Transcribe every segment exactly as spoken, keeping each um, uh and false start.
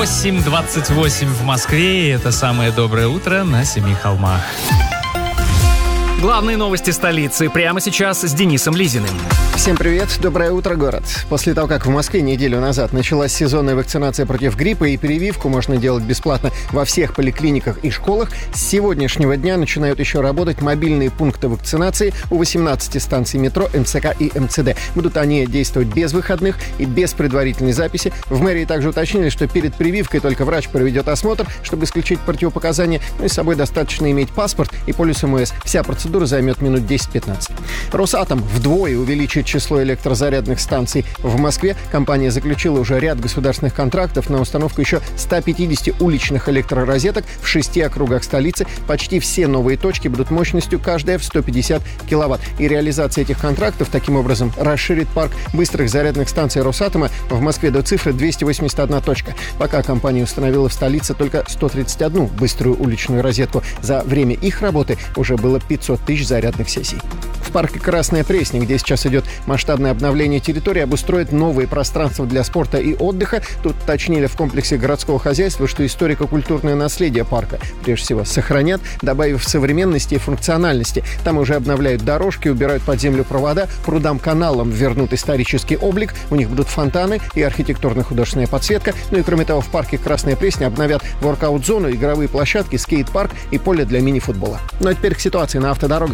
восемь двадцать восемь в Москве, и это самое доброе утро на Семи холмах. Главные новости столицы прямо сейчас с Денисом Лизиным. Всем привет, доброе утро, город. После того, как в Москве неделю назад началась сезонная вакцинация против гриппа и прививку можно делать бесплатно во всех поликлиниках и школах, с сегодняшнего дня начинают еще работать мобильные пункты вакцинации у восемнадцати станций метро, МЦК и МЦД. Будут они действовать без выходных и без предварительной записи. В мэрии также уточнили, что перед прививкой только врач проведет осмотр, чтобы исключить противопоказания. Ну и с собой достаточно иметь паспорт и полис МОС. Вся процедура займет минут десять-пятнадцать. Росатом вдвое увеличит число электрозарядных станций в Москве. Компания заключила уже ряд государственных контрактов на установку еще ста пятидесяти уличных электророзеток в шести округах столицы. Почти все новые точки будут мощностью каждая в сто пятьдесят киловатт. И реализация этих контрактов таким образом расширит парк быстрых зарядных станций Росатома в Москве до цифры двести восемьдесят одна точка. Пока компания установила в столице только сто тридцать одну быструю уличную розетку. За время их работы уже было пятьсот тысяч зарядных сессий. В парке Красная Пресня, где сейчас идет масштабное обновление территории, обустроят новые пространства для спорта и отдыха. Тут уточнили в комплексе городского хозяйства, что историко-культурное наследие парка прежде всего сохранят, добавив современности и функциональности. Там уже обновляют дорожки, убирают под землю провода, прудам-каналам вернут исторический облик, у них будут фонтаны и архитектурно-художественная подсветка. Ну и кроме того, в парке Красная Пресня обновят воркаут-зону, игровые площадки, скейт-парк и поле для мини-футбола. Ну а теперь к ситуации на автодорогах.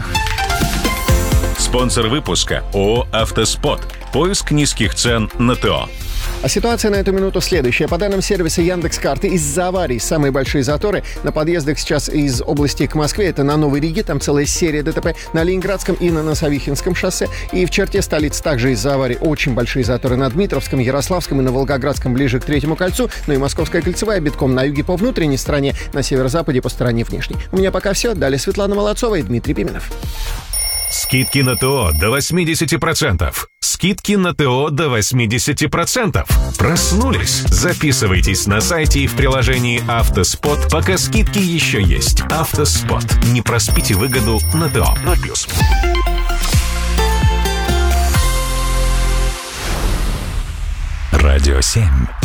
Спонсор выпуска ООО «Автоспот». Поиск низких цен на ТО. А ситуация на эту минуту следующая. По данным сервиса Яндекс.Карты, из-за аварий самые большие заторы на подъездах сейчас из области к Москве. Это на Новой Риге, там целая серия ДТП, на Ленинградском и на Носовихинском шоссе. И в черте столицы также из-за аварий очень большие заторы на Дмитровском, Ярославском и на Волгоградском ближе к Третьему кольцу. Ну и Московская кольцевая битком на юге по внутренней стороне, на северо-западе по стороне внешней. У меня пока все. Далее Светлана Молодцова и Дмитрий Пименов. Скидки на ТО до восемьдесят процентов. Скидки на ТО до восемьдесят процентов. Проснулись? Записывайтесь на сайте и в приложении «Автоспот», пока скидки еще есть. «Автоспот». Не проспите выгоду на ТО. ноль плюс. Радио семь.